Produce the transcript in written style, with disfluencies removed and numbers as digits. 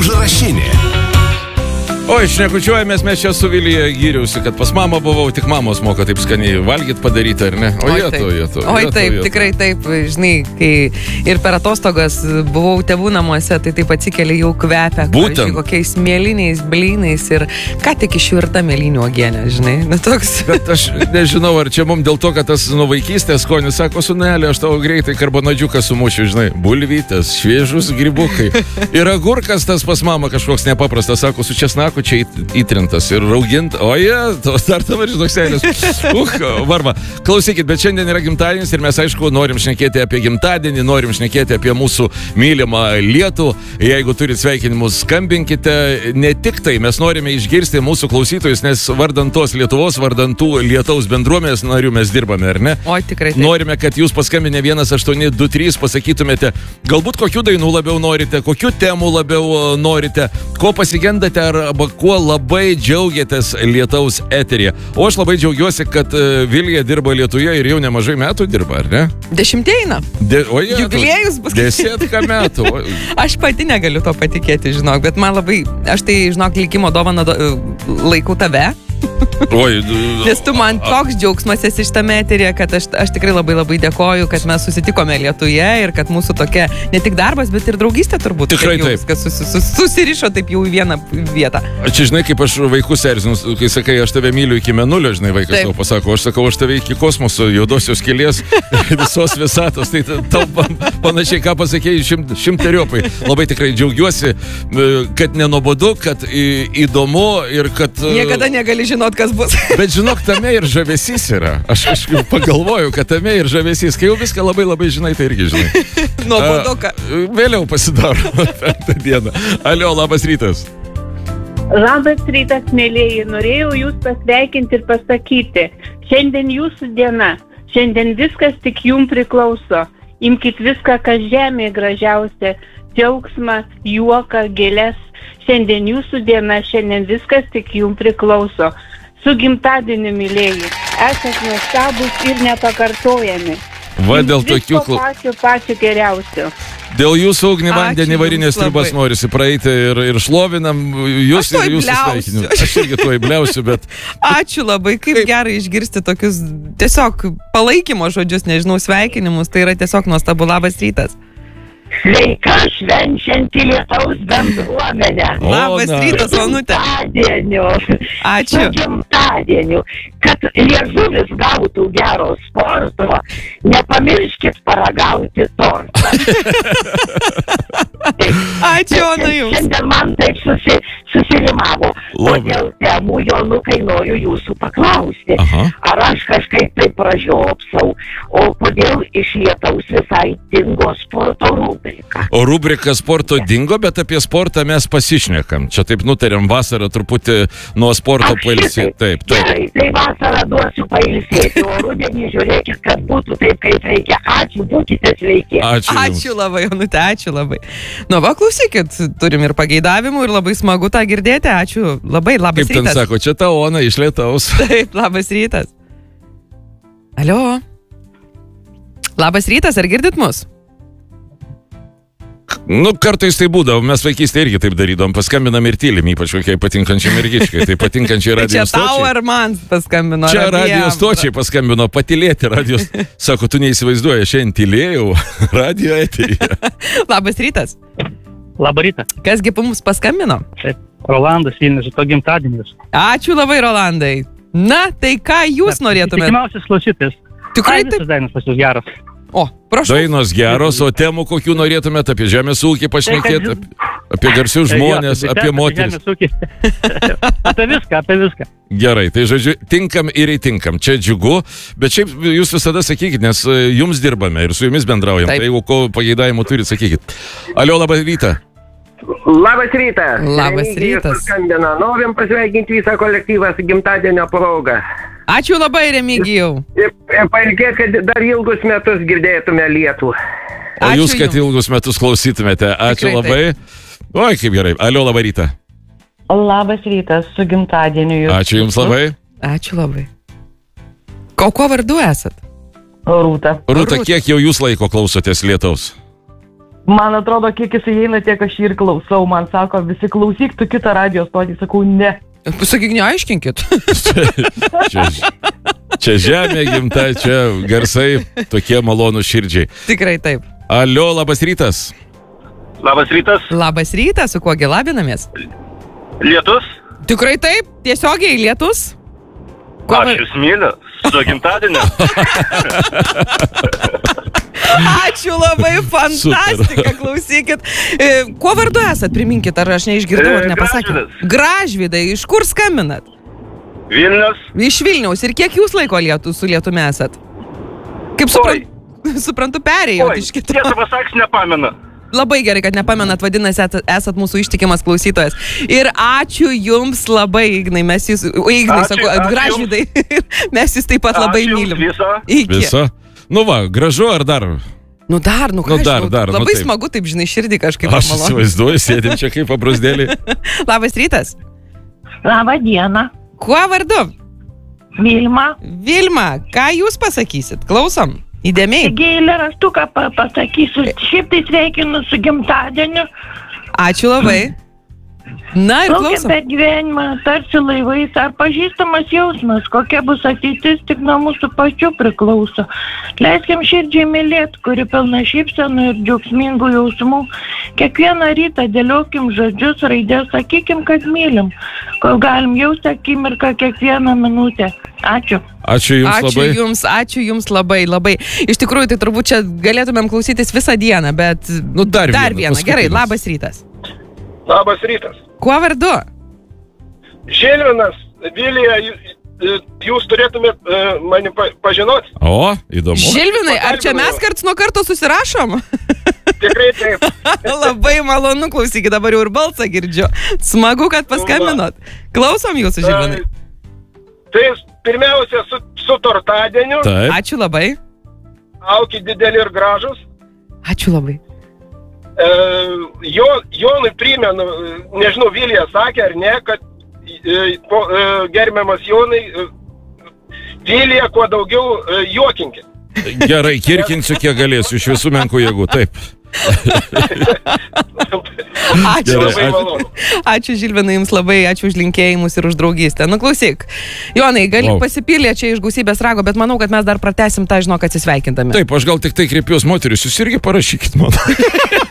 Užrašinė. Oi, šnekučiuojamės, mes čia su Vilija gyriausi, kad pas mamą buvau, tik mamos moka taip skaniai valgyt padaryti, ar ne? Oi, taip, tikrai taip, žinai, kai ir per atostogas buvau tėvų namuose, tai taip atsikeli jau kvepia, kokiais mėlyniais, blynais ir ką tik išvirta mėlynių uogienė, žinai, toks. Bet aš nežinau, ar čia mums dėl to, kad tas nuo vaikystės skonis, sako, sūnelė, aš tavo greitai karbonadžiuką sumušiu, žinai, bulvytės, šviežus grybukai. Ir agurkas tas pas mamą kažkoks nepaprastas, sako, su česnaku čia įtrintas ir raugint. Oje, dar tavo toks eilės. Varva. Klausykit, bet šiandien yra gimtadienis ir mes, aišku, norim šnekėti apie gimtadienį, norim šnekėti apie mūsų mylimą Lietuvą. Jeigu turit sveikinimus, skambinkite. Ne tik tai, mes norime išgirsti mūsų klausytojus, nes vardant tos Lietuvos, vardant tų Lietaus bendruomenės narių mes dirbame, ar ne? Oi, tikrai. Taip. Norime, kad jūs paskambinę 1823 pasakytumėte, galbūt kokių dainų labiau norite, kokių temų labiau norite, ko pasigendate arba kuo labai džiaugiatės Lietaus eteryje. O aš labai džiaugiuosi, kad Vilija dirba Lietuvoje ir jau nemažai metų dirba, ar ne? 10 eina. Jubiliejus bus. 10 metų. Aš pati negaliu to patikėti, žinok, bet man labai, aš tai, žinok, likimo dovaną laikau tave. Oi, nes tu man toks džiaugsmas esi šitame eteryje, kad aš tikrai labai labai dėkoju, kad mes susitikome Lietuje ir kad mūsų tokia ne tik darbas, bet ir draugystė turbūt. Tikrai taip. Kad susirišo taip jau į vieną vietą. Čia žinai, kaip aš vaikus erzinu, kai sakai, aš tave myliu iki mėnulio, žinai, vaikas tau pasako, aš sakau, aš tave iki kosmoso, juodosios skylės, visos visatos, tai tau panašiai, ką pasakėjai, šimteriopai. Labai tikrai džiaugiuosi, kad nenuobodu, kad įdomu ir kad... Niekada negali žinot, kas bus. Bet žinok, tame ir žavesys yra. Aš pagalvoju, kad tame ir žavesys. Kai jau viską labai labai žinai, tai irgi žinai. Nuoboduką. Vėliau pasidaro penktą dieną. Alio, labas rytas. Labas rytas, mėlėjai. Norėjau jūs pasveikinti ir pasakyti. Šiandien jūsų diena. Šiandien viskas tik jums priklauso. Imkit viską, kas žemėje gražiausia. Džiaugsmą, juoką, gėles. Šiandien jūsų diena, šiandien viskas tik jums priklauso. Su gimtadieniu, mylėjai. Esat nuostabūs ir nepakartojami. Va, dėl tokių... Pačiu geriausiu. Dėl jūsų ugnį vandenį varinės trubas norisi praeiti ir šlovinam jūs ir jūsų sveikinimus. Aš irgi tuoj bliausiu, bet... Ačiū labai, kaip gerai išgirsti tokius tiesiog palaikymo žodžius, nežinau, sveikinimus. Tai yra tiesiog nuostabu. Labas rytas. Sveika švenčianti Lietaus bendruomenę. Labas rytas, Onutė. Ačiū. Gimtadieniu. Kad liežuvis gautų gero sporto, nepamirškit paragauti tortą. Ačiū, Ona, jums. Šiandien man taip susirimavo. Kodėl temų, Jonukai, noriu jūsų paklausti. Ar aš kažkaip taip pražiopsau, o kodėl iš Lietaus visai dingo sporto rubrika? O rubrika sporto dingo, bet apie sportą mes pasišnekam. Čia taip nutarėm vasarą truputį nuo sporto pailsėti. Taip. Gerai, tai vasarą duosiu pailsėti, o rudenį žiūrėkit, kad būtų taip, kaip reikia. Ačiū, būkite sveiki. Ačiū labai, Onutė, ačiū labai. Nu, va, klausykit, turim ir pageidavimų ir labai smagu tą girdėti. Ačiū labai, labas rytas. Kaip ten sako, čia ta Ona iš Lietaus. Taip, labas rytas. Alio. Labas rytas, ar girdit mus? Nu, kartais tai būdavo, mes vaikystėje irgi taip darydom, paskambinam ir tylim, ypač kokiai patinkančiai mergiškai, tai patinkančiai radio stočiai. Čia tau ar man paskambino? Čia radio stočiai paskambino, patylėti radios. Sako, tu neįsivaizduoji, šiandien tylėjau radio eteryje. Labas rytas. Labą rytą. Kasgi mums paskambino? Taip, Rolandas Vilnius, to gimtadienis. Ačiū labai, Rolandai. Na, tai ką jūs norėtumėte? Tikimiausias klausytis. Tikrai taip? Visas dainas pas jūs geras. O, prašau. Dainos geros, o temų kokių norėtumėte? Apie žemės ūkį pašnekėti, apie garsius žmonės, apie moteris. Apie viską. Gerai, tai žodžiu, tinkam ir įtinkam. Čia džiugu, bet šiaip jūs visada sakykit, nes jums dirbame ir su jumis bendraujam. Taip. Tai jeigu ko pageidavimų turit, sakykit. Alio, labą rytą. Labas rytas. Labas rytas. Norim pasveikinti visą kolektyvą su gimtadienio proga. Ačiū labai, Remigijau. Ir palinkėt, kad dar ilgus metus girdėtume Lietuvą. O jūs, kad ilgus metus klausytumėte. Ačiū tikrai labai. Oi, kaip gerai. Alio, labą rytą. Labas rytas, su gimtadieniu jūs. Ačiū jums labai. Ačiū labai. Ko vardu esat? Rūta. Rūta, kiek jau jūs laiko klausotės Lietaus? Man atrodo, kiek jis įeina, tiek aš jį ir klausau. Man sako, visi klausyk, tu kitą radio stotį. Sakau, ne. Pasakyk, neaiškinkit. Čia žemė gimta, čia garsai tokie malonų širdžiai. Tikrai taip. Alio, labas rytas. Labas rytas. Labas rytas, su kuogi labinamės? Lietus. Tikrai taip, tiesiogiai lietus. Aš jūs myliu, su gimtadieniu. Ačiū labai, fantastika, klausykit. Kuo vardu esat, priminkit, ar aš neišgirdau, ar nepasakė? Gražvydai, iš kur skambinat? Vilnius. Iš Vilniaus. Ir kiek jūs laiko su lietumi esat? Kaip suprantu, perėjot iš kitų. Tiesą pasakysiu, nepamenu. Labai gerai, kad nepamenat, vadinasi, esat mūsų ištikimas klausytojas. Ir ačiū jums labai, Ignai, mes jūs, Gražvydai, mes jūs taip pat labai mylim. Viso. Nu va, gražu ar dar? Nu dar, dar. Labai smagu, taip, žinai, širdį kažkaip. Aš įsivaizduoju, sėdim čia kaip pabrasdėlį. Labas rytas. Labą dieną. Kuo vardu? Vilma. Vilma, ką jūs pasakysit? Klausom. Įdėmiai. Taigi eilėraštuką pasakysiu. Šiaip tai sveikinu su gimtadieniu. Ačiū labai. Na ir klausom. Per gyvenimą tarsi laivais, ar pažįstamas jausmas, kokia bus ateitis, tik nuo mūsų pačių priklauso. Leiskim širdžiai mylėt, kuri pilna šypsenų ir džiaugsmingų jausmų. Kiekvieną rytą dėliokim žodžius, raidės, sakykim, kad mylim, kol galim jausti akimirką kiekvieną minutę. Ačiū. Ačiū jums labai. Ačiū jums labai. Iš tikrųjų, tai turbūt čia galėtumėm klausytis visą dieną, bet dar vieną. Gerai, labas rytas. Labas rytas. Kuo vardu? Žilvinas, Vilija, jūs turėtumėt mane pažinoti. O, įdomu. Žilvinai, ar čia mes karts nuo karto susirašom? Tikrai taip. Labai malonu, klausykit, dabar jau ir balsą girdžiu. Smagu, kad paskambinot. Klausom jūsų, Žilvinai. Tai pirmiausia, su tortadieniu. Taip. Ačiū labai. Aukit dideli ir gražus. Ačiū labai. Jonui primenu, nežinau, Vilija sakė ar ne, kad gerbiamas Jonai, Vilija kuo daugiau juokinkit. Gerai, kirkinsiu kiek galėsiu, iš visų menkų jėgų, taip. Ačiū Žilvinai jums labai, ačiū už linkėjimus ir už draugystę. Nu klausyk, Jonai, gali pasipylė čia iš gausybės rago, bet manau, kad mes dar pratęsim tą, žinok, atsisveikindami. Taip, aš gal tik tai kreipiuos moteris, jūs irgi parašykit man.